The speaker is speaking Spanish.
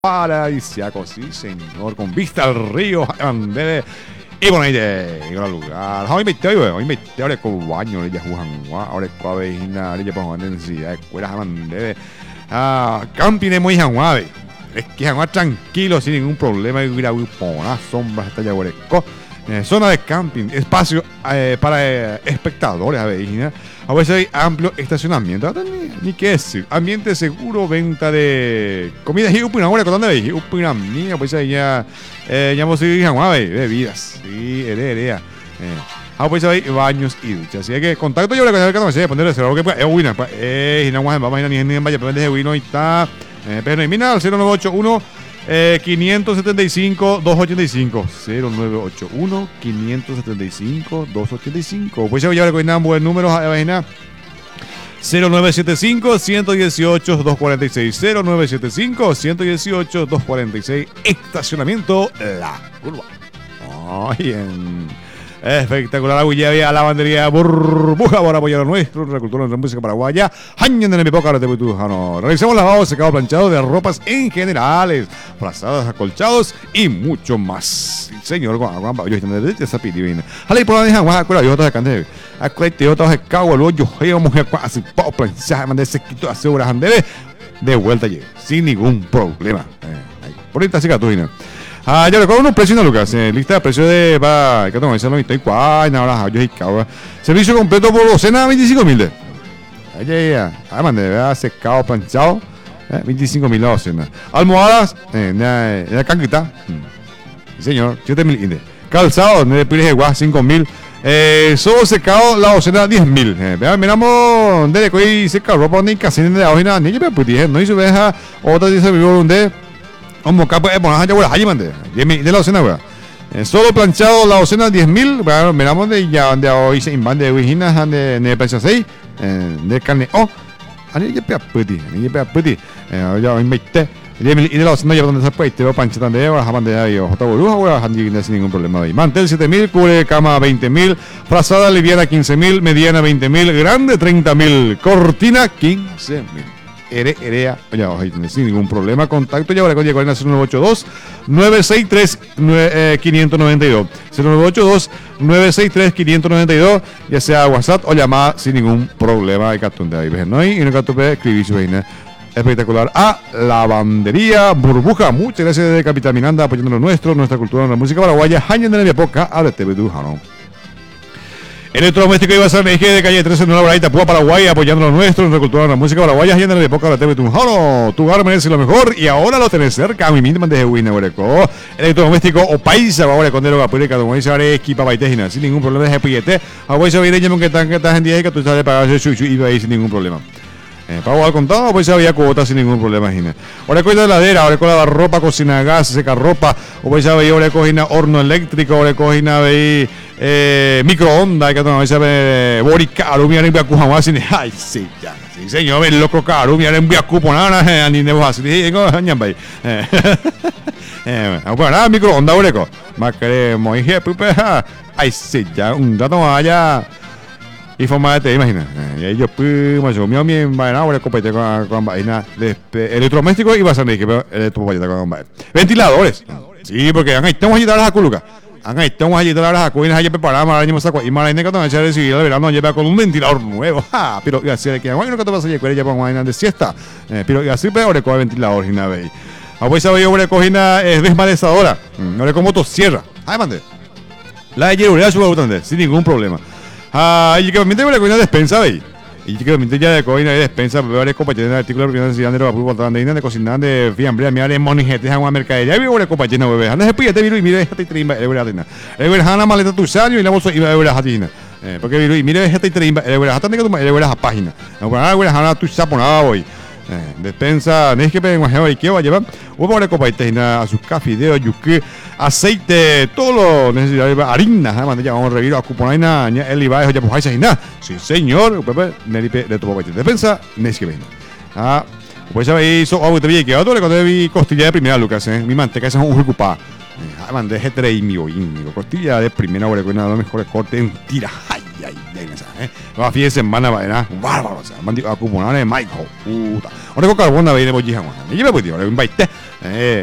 Paradisíaco, sí señor, con vista al río Andele. Y bueno, ahí de lugar. Hoy me ahora con baño, ya juegan, ahora con avejina, ya pongo en necesidad, escuelas Andele. Camping es muy janguave. Es que janguave tranquilo, sin ningún problema, y ir a una sombra hasta allá, zona de camping, espacio para espectadores, avejina. A veces hay amplio estacionamiento, ni qué decir. Ambiente seguro, venta de comidas y ahora con dónde veis, niña, pues ya vos bebidas, sí, herea. Pues hay baños y duchas. Así que contacto yo le voy a conocer, ponerle cerrado que es buena, y no vamos a ir ni en vaya, pero de Wino y está, pero mira al 0981 575 285 0981 575 285. Pues ya voy a ver con un buen número a la página 0975 118 246 0975 118 246. Estacionamiento La Curva. Espectacular, la lavandería Burbuja para apoyar a nuestro agricultura de la música paraguaya. Realizamos lavado, secado, planchado de ropas en generales, frazadas, acolchados y mucho más. Señor, yo estoy de esa pidivina. Hale por la dejan, yo te cante. Yo te cago, yo mujer así, planchar, mandé sequito a seguras de vuelta allí, sin ningún problema. Por ahí está cicatrina. Ya recuerdo unos precios, Lucas. Lista de precios de. ¿Qué tengo? Ese 94. Ahora yo servicio completo por docena, 25.000. Mandé, secado, planchado. 25.000 la docena. Almohadas, la canquita. Señor, 7.000 índices. Calzado, de piles de guas, 5.000. Solo secado, la docena, 10.000. Miramos, de que seca ropa, ni casi de la hojina, ni que me no hizo veja, otra dice mi donde. Como capa de la docena, solo planchado la docena 10.000. Miramos de ya de hoy se invan de viginas de plancha 6 de carne. Ani ya peti ya invité 10.000 y de la docena ya donde se puede te lo pancha de bajaban de ahí jota burbuja sin ningún problema ahí. Mantel 7.000, cubre cama 20.000, frazada liviana 15.000, mediana 20.000, grande 30.000, cortina 15.000. Herea, sin ningún problema. Contacto ya ahora con Diego 0982 963 592 0982 963 592, ya sea WhatsApp o llamada sin ningún problema. Hay cartón de ahí, ¿no? Y no cartón de escribir su vaina. Espectacular. Lavandería Burbuja. Muchas gracias de Capital Miranda apoyando lo nuestro, nuestra cultura, la música paraguaya. Hañan de la época a la TV Dujano. Electrodoméstico iba a ser México de calle 13 en Nueva Braita, Púa, Paraguay, apoyando lo nuestro, nuestra cultura, la música paraguaya, y en la época de la TV Tunjano. Tu hogar merece lo mejor y ahora lo tenés cerca. Mi mínima de Huina, Huereco. Electrodoméstico o paisa, ahora con Dero Capurica, como dice ahora, equipa baitejina, sin ningún problema de pillete. A vos se viene que estás en día y que tú sabes pagar su iba ahí sin ningún problema. Pago al contado, pues había cuotas sin ningún problema, imagina. Ahora con la heladera, ahora con la ropa, cocina gas, seca ropa, o pues había ahora cocina horno eléctrico, ahora cocina microondas, que no sabe borica, alumia en Biacu, así, ay, sí, ya, sí, señor, el loco caro, mira en Biacu, nada, ni de así, digo, ñambay. Bueno, microondas, ahora, más queremos, dije, ay, sí, ya, un dato allá. Y forma de te imaginas. Ellos pues yo mío mi vaina ahora compete con vaina de electrodoméstico y vas a ver que electrodoméstico con vaina. Ventiladores. Sí, porque estamos allí las aculucas. Estamos allí las acuinas allí preparadas para años y más que no se recibir el verano lleva con un ventilador nuevo. Pero ya sé que bueno que te vas a llevar ya con vaina de siesta. Pero ya sí peor con el ventilador y nada ve. A pues sabe yo cocina es desmalezadora. No le como motosierra. Ay, mande. La de hierro su sin ningún problema. Y que me voy a coger una despensa, ¿veis? Y que me ya de coger una despensa, varias compañías de artículos de organización de los apuros de cocinar de fiambre, a mirar en monijetes, a una mercadería, y voy a compañía, bebé. Anda, se pide, y mire, esta trimba, el verdadero. El verdadero, maleta tu salio y la bolsa, y la verdadero. Porque mire, esta trimba, el verdadero, el verdadero, página. El verdadero, tu saponada, hoy. Despensa, no es que venga a que va a llevar una copa a sus cafés, yuque, aceite, todo lo necesario, harina, ya vamos a revivir a cuponaina, el iba ya pues ahí nada. Sí, señor, Pepe, Neripe de tu papá. Despensa, no es que venga. Pues ya veis, te vi que otro le conté mi costilla de primera, Lucas, mi manteca esa es un ocupada. Mandé G3 y mi costilla de primera, hora con nada mejor corte en tira. Ay, sea, va fin de semana, vaina, bárbaro, o sea, mandi a cuponar de Michael, puta. Ahora con carbona viene por Jihan, y me puedo, ahora un baite,